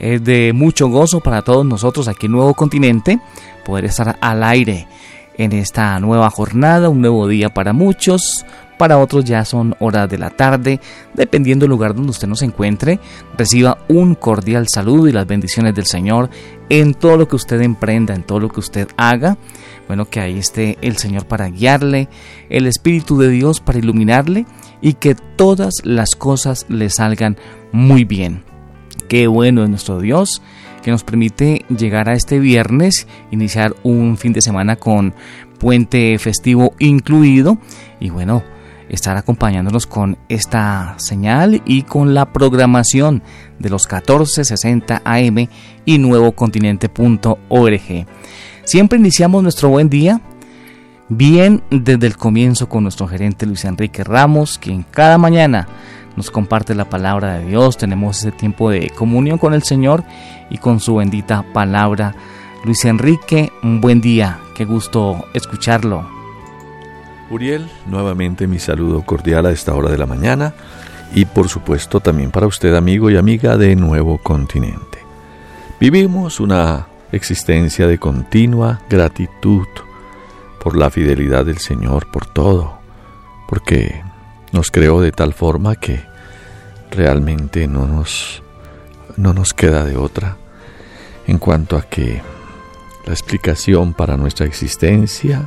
Es de mucho gozo para todos nosotros aquí en Nuevo Continente poder estar al aire en esta nueva jornada, un nuevo día para muchos. Para otros ya son horas de la tarde, dependiendo del lugar donde usted nos encuentre. Reciba un cordial saludo y las bendiciones del Señor en todo lo que usted emprenda, en todo lo que usted haga. Bueno, que ahí esté el Señor para guiarle, el Espíritu de Dios para iluminarle y que todas las cosas le salgan muy bien. Qué bueno es nuestro Dios, que nos permite llegar a este viernes, iniciar un fin de semana con puente festivo incluido y bueno, estar acompañándonos con esta señal y con la programación de los 1460 AM y nuevocontinente.org. Siempre iniciamos nuestro buen día bien desde el comienzo con nuestro gerente Luis Enrique Ramos, quien cada mañana nos comparte la palabra de Dios. Tenemos ese tiempo de comunión con el Señor y con su bendita palabra. Luis Enrique, un buen día, qué gusto escucharlo. Uriel, nuevamente mi saludo cordial a esta hora de la mañana y por supuesto también para usted, amigo y amiga de Nuevo Continente. Vivimos una existencia de continua gratitud por la fidelidad del Señor, por todo, porque nos creó de tal forma que realmente no nos queda de otra en cuanto a que la explicación para nuestra existencia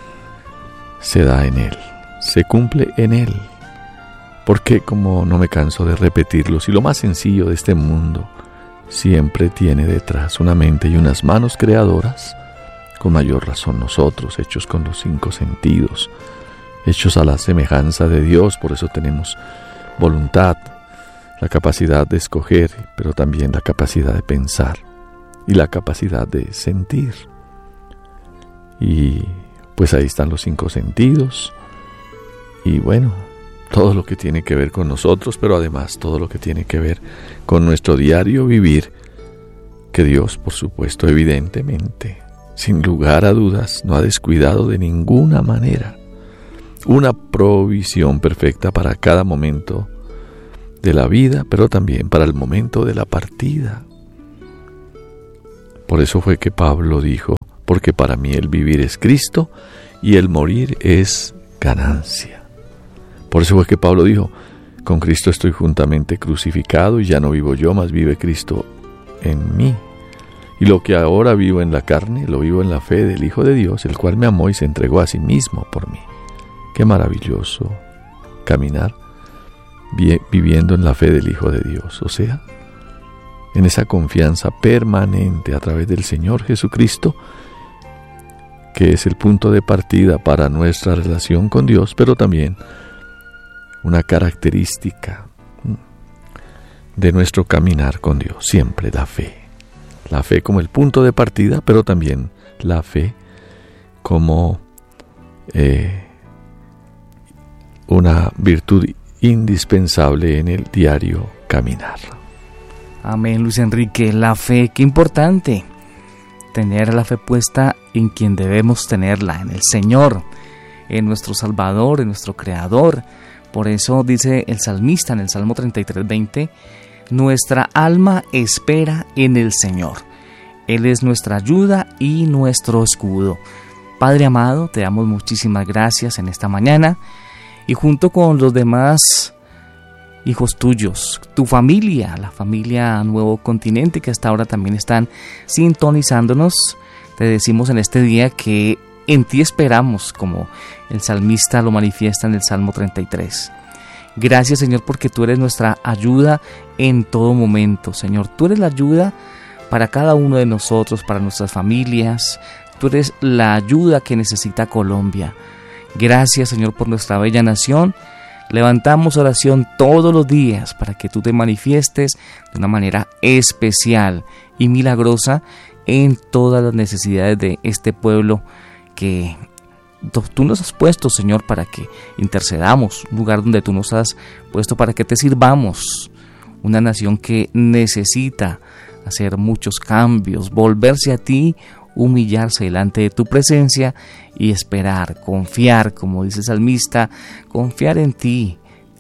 se da en Él, se cumple en Él, porque como no me canso de repetirlo, si lo más sencillo de este mundo siempre tiene detrás una mente y unas manos creadoras, con mayor razón nosotros, hechos con los 5 sentidos, hechos a la semejanza de Dios, por eso tenemos voluntad, la capacidad de escoger, pero también la capacidad de pensar y la capacidad de sentir. Y pues ahí están los 5 sentidos y bueno, todo lo que tiene que ver con nosotros, pero además todo lo que tiene que ver con nuestro diario vivir, que Dios, por supuesto, evidentemente, sin lugar a dudas, no ha descuidado de ninguna manera. Una provisión perfecta para cada momento de la vida, pero también para el momento de la partida. Por eso fue que Pablo dijo: porque para mí el vivir es Cristo y el morir es ganancia. Por eso fue que Pablo dijo: con Cristo estoy juntamente crucificado y ya no vivo yo, mas vive Cristo en mí. Y lo que ahora vivo en la carne, lo vivo en la fe del Hijo de Dios, el cual me amó y se entregó a sí mismo por mí. Qué maravilloso caminar viviendo en la fe del Hijo de Dios, o sea, en esa confianza permanente a través del Señor Jesucristo, que es el punto de partida para nuestra relación con Dios, pero también una característica de nuestro caminar con Dios, siempre la fe. La fe como el punto de partida, pero también la fe como una virtud indispensable en el diario caminar. Amén, Luis Enrique, la fe, qué importante. Tener la fe puesta en quien debemos tenerla, en el Señor, en nuestro Salvador, en nuestro Creador. Por eso dice el salmista en el Salmo 33:20, nuestra alma espera en el Señor. Él es nuestra ayuda y nuestro escudo. Padre amado, te damos muchísimas gracias en esta mañana y junto con los demás hijos tuyos, tu familia, la familia Nuevo Continente que hasta ahora también están sintonizándonos, te decimos en este día que en ti esperamos, como el salmista lo manifiesta en el Salmo 33. Gracias, Señor, porque tú eres nuestra ayuda en todo momento. Señor, tú eres la ayuda para cada uno de nosotros, para nuestras familias. Tú eres la ayuda que necesita Colombia. Gracias, Señor, por nuestra bella nación. Levantamos oración todos los días para que tú te manifiestes de una manera especial y milagrosa en todas las necesidades de este pueblo que tú nos has puesto, Señor, para que intercedamos, un lugar donde tú nos has puesto para que te sirvamos, una nación que necesita hacer muchos cambios, volverse a ti, humillarse delante de tu presencia y esperar, confiar, como dice el salmista, confiar en ti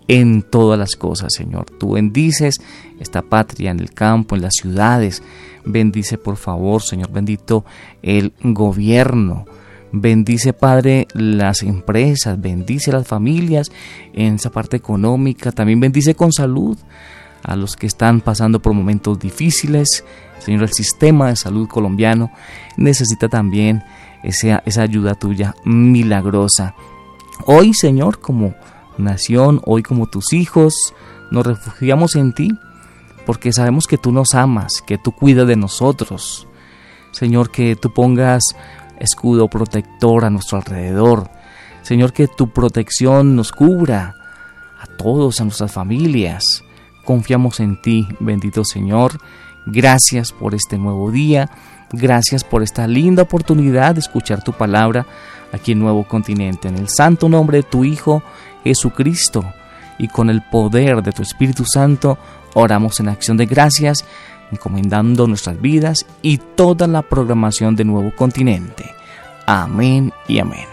en todas las cosas, Señor. Tú bendices esta patria en el campo, en las ciudades. Bendice, por favor, Señor bendito, el gobierno. Bendice, Padre, las empresas, bendice las familias en esa parte económica. También bendice con salud a los que están pasando por momentos difíciles. Señor, el sistema de salud colombiano necesita también esa ayuda tuya milagrosa. Hoy, Señor, como nación, hoy como tus hijos, nos refugiamos en ti, porque sabemos que tú nos amas, que tú cuidas de nosotros. Señor, que tú pongas escudo protector a nuestro alrededor. Señor, que tu protección nos cubra a todos, a nuestras familias. Confiamos en ti, bendito Señor. Gracias por este nuevo día. Gracias por esta linda oportunidad de escuchar tu palabra aquí en Nuevo Continente. En el santo nombre de tu Hijo Jesucristo y con el poder de tu Espíritu Santo, oramos en acción de gracias, encomendando nuestras vidas y toda la programación de Nuevo Continente. Amén y amén.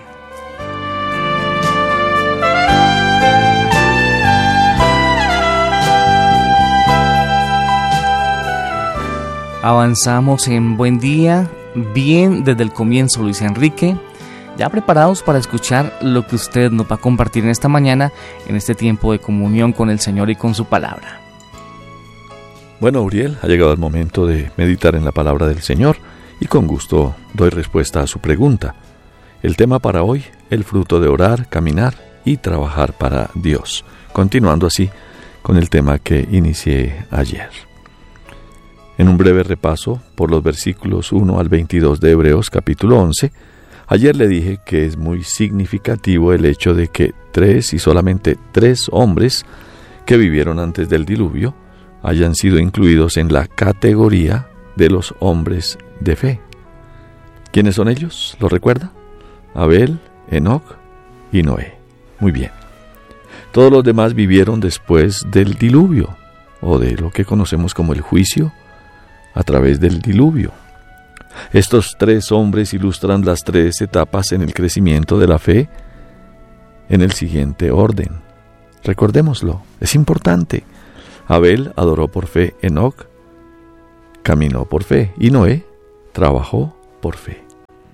Avanzamos en buen día, bien desde el comienzo, Luis Enrique, ya preparados para escuchar lo que usted nos va a compartir en esta mañana, en este tiempo de comunión con el Señor y con su palabra. Bueno, Uriel, ha llegado el momento de meditar en la palabra del Señor y con gusto doy respuesta a su pregunta. El tema para hoy, el fruto de orar, caminar y trabajar para Dios. Continuando así con el tema que inicié ayer. En un breve repaso por los versículos 1 al 22 de Hebreos capítulo 11, ayer le dije que es muy significativo el hecho de que 3 y solamente 3 hombres que vivieron antes del diluvio hayan sido incluidos en la categoría de los hombres de fe. ¿Quiénes son ellos? ¿Lo recuerda? Abel, Enoc y Noé. Muy bien. Todos los demás vivieron después del diluvio, o de lo que conocemos como el juicio, a través del diluvio. Estos 3 hombres ilustran las 3 etapas en el crecimiento de la fe en el siguiente orden. Recordémoslo, es importante. Abel adoró por fe, Enoc caminó por fe y Noé trabajó por fe.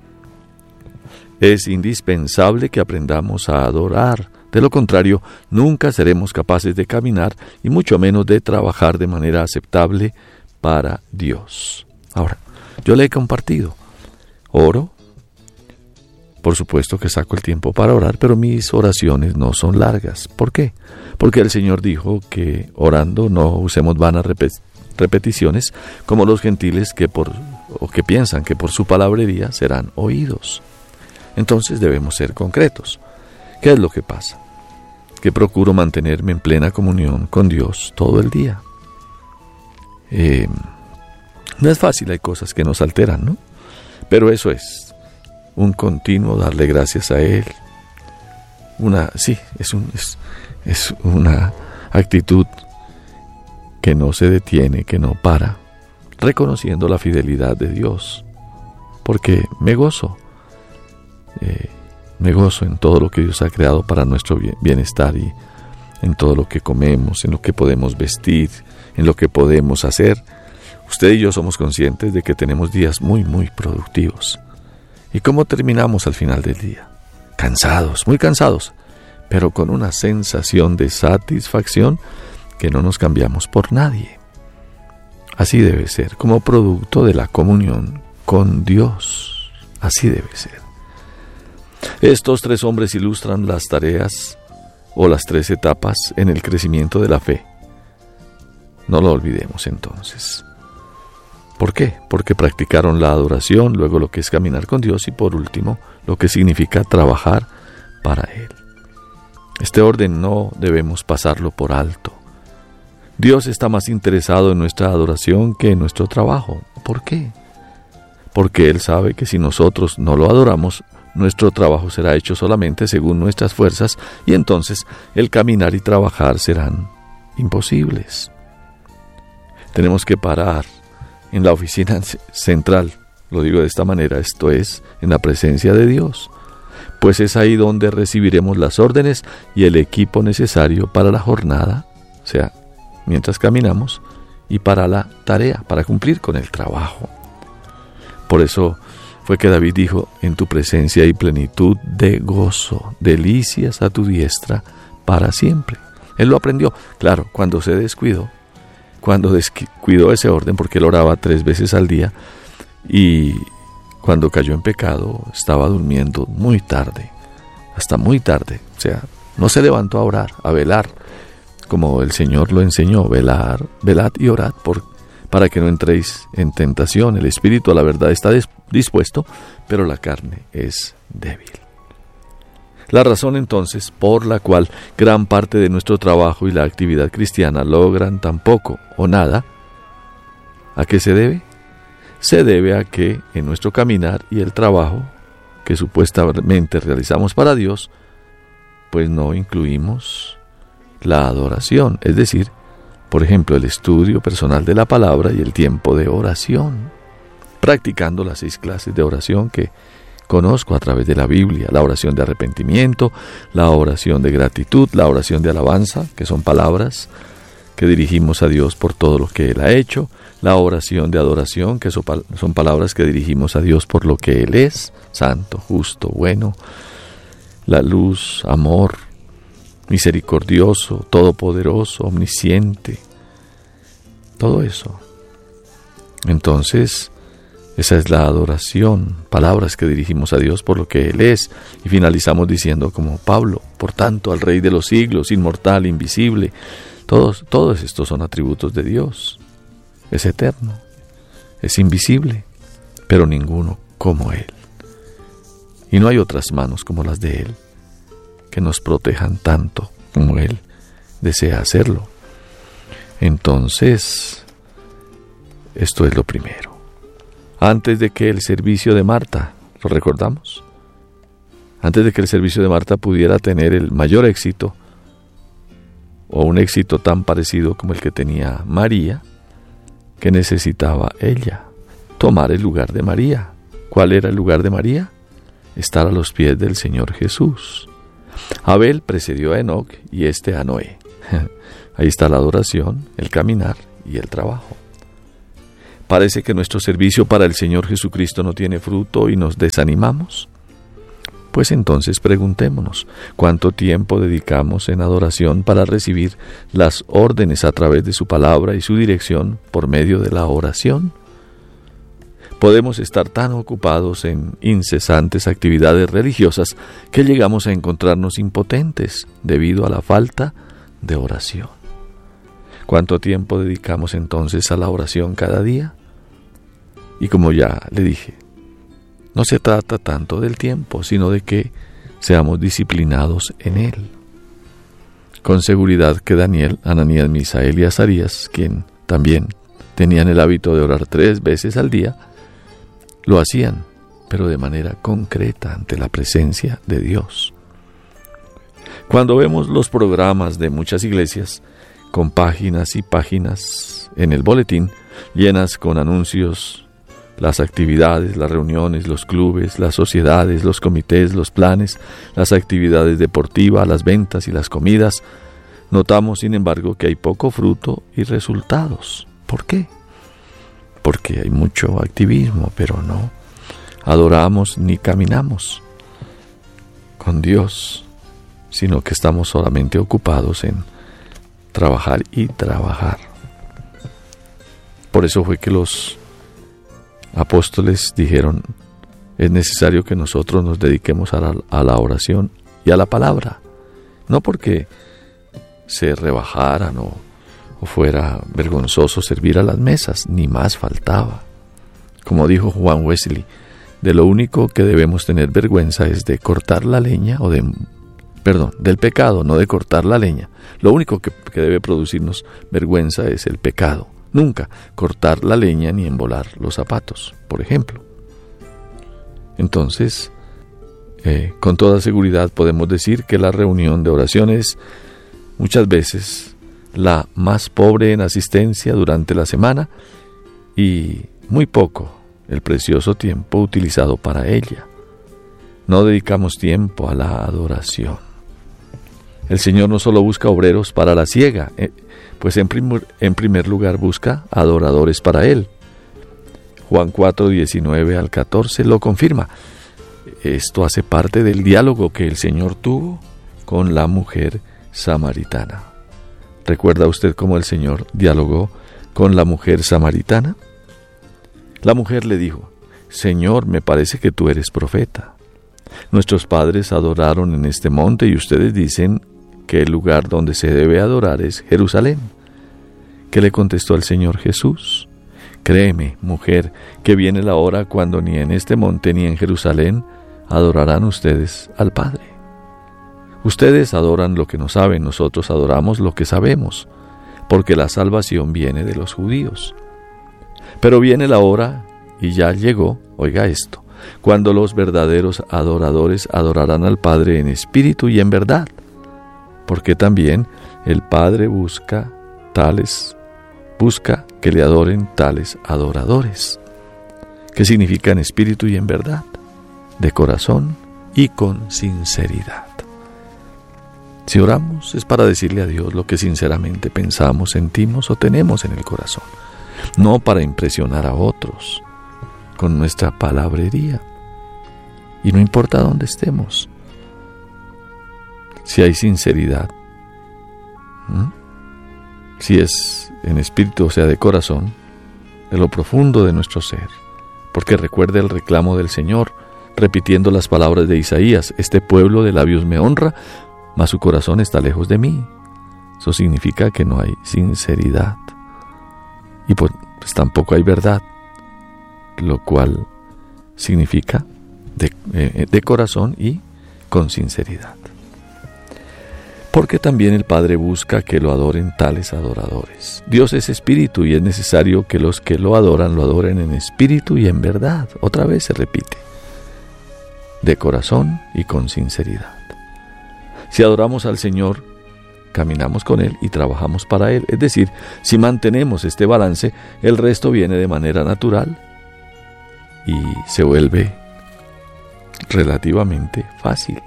Es indispensable que aprendamos a adorar. De lo contrario, nunca seremos capaces de caminar y mucho menos de trabajar de manera aceptable para Dios. Ahora, yo le he compartido, oro, por supuesto que saco el tiempo para orar, pero mis oraciones no son largas. ¿Por qué? Porque el Señor dijo que orando no usemos vanas repeticiones como los gentiles que piensan que por su palabrería serán oídos. Entonces debemos ser concretos. ¿Qué es lo que pasa? Que procuro mantenerme en plena comunión con Dios todo el día. No es fácil, hay cosas que nos alteran, ¿no? Pero eso es un continuo darle gracias a Él. Es una actitud que no se detiene, que no para, reconociendo la fidelidad de Dios, porque me gozo en todo lo que Dios ha creado para nuestro bienestar y en todo lo que comemos, en lo que podemos vestir, en lo que podemos hacer. Usted y yo somos conscientes de que tenemos días muy, muy productivos. ¿Y cómo terminamos al final del día? Cansados, muy cansados, pero con una sensación de satisfacción que no nos cambiamos por nadie. Así debe ser, como producto de la comunión con Dios. Así debe ser. Estos 3 hombres ilustran las tareas o las 3 etapas en el crecimiento de la fe. No lo olvidemos entonces. ¿Por qué? Porque practicaron la adoración, luego lo que es caminar con Dios y por último lo que significa trabajar para Él. Este orden no debemos pasarlo por alto. Dios está más interesado en nuestra adoración que en nuestro trabajo. ¿Por qué? Porque Él sabe que si nosotros no lo adoramos, nuestro trabajo será hecho solamente según nuestras fuerzas y entonces el caminar y trabajar serán imposibles. Tenemos que parar en la oficina central, lo digo de esta manera, esto es, en la presencia de Dios, pues es ahí donde recibiremos las órdenes y el equipo necesario para la jornada, o sea, mientras caminamos, y para la tarea, para cumplir con el trabajo. Por eso fue que David dijo: en tu presencia hay plenitud de gozo, delicias a tu diestra para siempre. Él lo aprendió, claro, cuando se descuidó, cuando descuidó ese orden, porque él oraba 3 veces al día, y cuando cayó en pecado estaba durmiendo muy tarde, hasta muy tarde, o sea, no se levantó a orar, a velar, como el Señor lo enseñó: velad y orad para que no entréis en tentación. El espíritu a la verdad está dispuesto, pero la carne es débil. La razón entonces por la cual gran parte de nuestro trabajo y la actividad cristiana logran tan poco o nada, ¿a qué se debe? Se debe a que en nuestro caminar y el trabajo que supuestamente realizamos para Dios, pues no incluimos la adoración, es decir, por ejemplo, el estudio personal de la palabra y el tiempo de oración, practicando las 6 clases de oración que conozco a través de la Biblia: la oración de arrepentimiento, la oración de gratitud, la oración de alabanza, que son palabras que dirigimos a Dios por todo lo que Él ha hecho, la oración de adoración, que son palabras que dirigimos a Dios por lo que Él es: santo, justo, bueno, la luz, amor, misericordioso, todopoderoso, omnisciente, todo eso. Entonces, esa es la adoración, palabras que dirigimos a Dios por lo que Él es, y finalizamos diciendo como Pablo: por tanto, al Rey de los siglos, inmortal, invisible. Todos estos son atributos de Dios. Es eterno, es invisible, pero ninguno como Él. Y no hay otras manos como las de Él que nos protejan tanto como Él desea hacerlo. Entonces, esto es lo primero. Antes de que el servicio de Marta, ¿lo recordamos? Antes de que el servicio de Marta pudiera tener el mayor éxito, o un éxito tan parecido como el que tenía María, ¿qué necesitaba ella? Tomar el lugar de María. ¿Cuál era el lugar de María? Estar a los pies del Señor Jesús. Abel precedió a Enoc y a Noé. Ahí está la adoración, el caminar y el trabajo. ¿Parece que nuestro servicio para el Señor Jesucristo no tiene fruto y nos desanimamos? Pues entonces preguntémonos: ¿cuánto tiempo dedicamos en adoración para recibir las órdenes a través de su palabra y su dirección por medio de la oración? Podemos estar tan ocupados en incesantes actividades religiosas que llegamos a encontrarnos impotentes debido a la falta de oración. ¿Cuánto tiempo dedicamos entonces a la oración cada día? Y como ya le dije, no se trata tanto del tiempo, sino de que seamos disciplinados en él. Con seguridad que Daniel, Ananías, Misael y Azarías, quien también tenían el hábito de orar 3 veces al día, lo hacían, pero de manera concreta ante la presencia de Dios. Cuando vemos los programas de muchas iglesias, con páginas y páginas en el boletín, llenas con anuncios, las actividades, las reuniones, los clubes, las sociedades, los comités, los planes, las actividades deportivas, las ventas y las comidas, notamos, sin embargo, que hay poco fruto y resultados. ¿Por qué? Porque hay mucho activismo, pero no adoramos ni caminamos con Dios, sino que estamos solamente ocupados en trabajar y trabajar. Por eso fue que los apóstoles dijeron: es necesario que nosotros nos dediquemos a la oración y a la palabra, no porque se rebajaran o fuera vergonzoso servir a las mesas, ni más faltaba. Como dijo Juan Wesley, de lo único que debemos tener vergüenza es de cortar la leña, del pecado, no de cortar la leña. Lo único que debe producirnos vergüenza es el pecado. Nunca cortar la leña ni embolar los zapatos, por ejemplo. Entonces, con toda seguridad podemos decir que la reunión de oración es muchas veces la más pobre en asistencia durante la semana y muy poco el precioso tiempo utilizado para ella. no dedicamos tiempo a la adoración. El Señor no solo busca obreros para la siega, pues en primer lugar busca adoradores para Él. Juan 4, 19 al 14 lo confirma. Esto hace parte del diálogo que el Señor tuvo con la mujer samaritana. ¿Recuerda usted cómo el Señor dialogó con la mujer samaritana? La mujer le dijo: Señor, me parece que tú eres profeta. Nuestros padres adoraron en este monte y ustedes dicen que el lugar donde se debe adorar es Jerusalén. ¿Qué le contestó el Señor Jesús? Créeme, mujer, que viene la hora cuando ni en este monte ni en Jerusalén adorarán ustedes al Padre. Ustedes adoran lo que no saben, nosotros adoramos lo que sabemos, porque la salvación viene de los judíos. Pero viene la hora, y ya llegó, oiga esto, cuando los verdaderos adoradores adorarán al Padre en espíritu y en verdad, porque también el Padre busca que le adoren tales adoradores. ¿Qué significa en espíritu y en verdad? De corazón y con sinceridad. Si oramos es para decirle a Dios lo que sinceramente pensamos, sentimos o tenemos en el corazón, no para impresionar a otros con nuestra palabrería. Y no importa dónde estemos, si hay sinceridad, si es en espíritu, o sea, de corazón, de lo profundo de nuestro ser, porque recuerde el reclamo del Señor, repitiendo las palabras de Isaías: este pueblo de labios me honra, mas su corazón está lejos de mí. Eso significa que no hay sinceridad, y pues tampoco hay verdad, lo cual significa de corazón y con sinceridad. Porque también el Padre busca que lo adoren tales adoradores. Dios es espíritu y es necesario que los que lo adoren en espíritu y en verdad. Otra vez se repite: de corazón y con sinceridad. Si adoramos al Señor, caminamos con Él y trabajamos para Él. Es decir, si mantenemos este balance, el resto viene de manera natural y se vuelve relativamente fácil.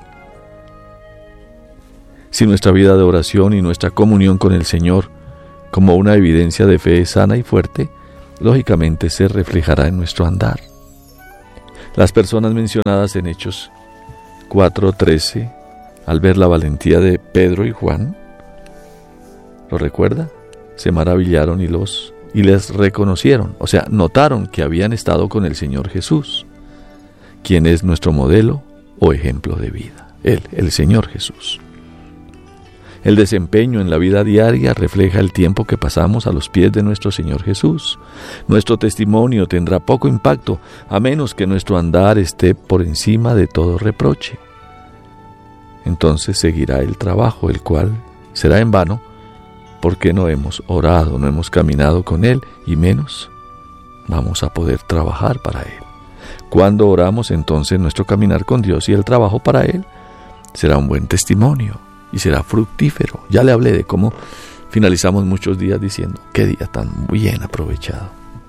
Si nuestra vida de oración y nuestra comunión con el Señor, como una evidencia de fe sana y fuerte, lógicamente se reflejará en nuestro andar. Las personas mencionadas en Hechos 4:13, al ver la valentía de Pedro y Juan, ¿lo recuerda? Se maravillaron y les reconocieron, o sea, notaron que habían estado con el Señor Jesús, quien es nuestro modelo o ejemplo de vida, Él, el Señor Jesús. El desempeño en la vida diaria refleja el tiempo que pasamos a los pies de nuestro Señor Jesús. Nuestro testimonio tendrá poco impacto a menos que nuestro andar esté por encima de todo reproche. Entonces seguirá el trabajo, el cual será en vano, porque no hemos orado, no hemos caminado con Él, y menos vamos a poder trabajar para Él. Cuando oramos, entonces nuestro caminar con Dios y el trabajo para Él será un buen testimonio y será fructífero. Ya le hablé de cómo finalizamos muchos días diciendo: qué día tan bien aprovechado.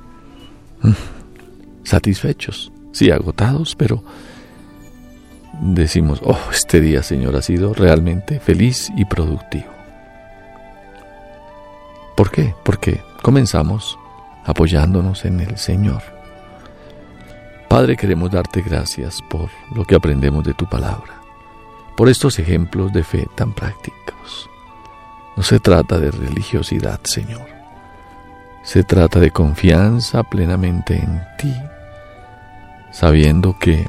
Satisfechos, sí, agotados, pero decimos: oh, este día, Señor, ha sido realmente feliz y productivo. ¿Por qué? Porque comenzamos apoyándonos en el Señor. Padre, queremos darte gracias por lo que aprendemos de tu palabra, por estos ejemplos de fe tan prácticos. No se trata de religiosidad, Señor. Se trata de confianza plenamente en ti, sabiendo que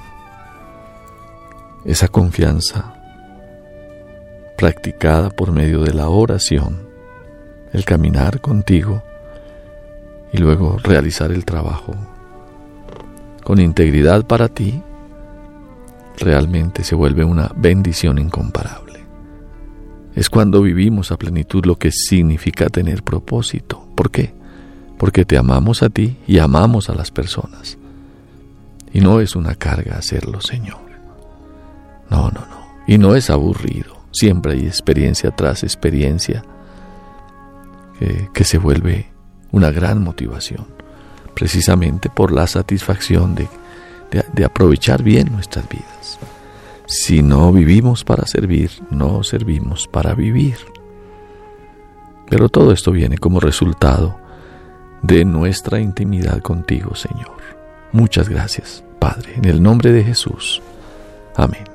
esa confianza practicada por medio de la oración, el caminar contigo y luego realizar el trabajo con integridad para ti, realmente se vuelve una bendición incomparable. Es cuando vivimos a plenitud lo que significa tener propósito. ¿Por qué? Porque te amamos a ti y amamos a las personas. Y no es una carga hacerlo, Señor. No. Y no es aburrido. Siempre hay experiencia tras experiencia que se vuelve una gran motivación, precisamente por la satisfacción de aprovechar bien nuestras vidas. Si no vivimos para servir, no servimos para vivir. Pero todo esto viene como resultado de nuestra intimidad contigo, Señor. Muchas gracias, Padre, en el nombre de Jesús. Amén.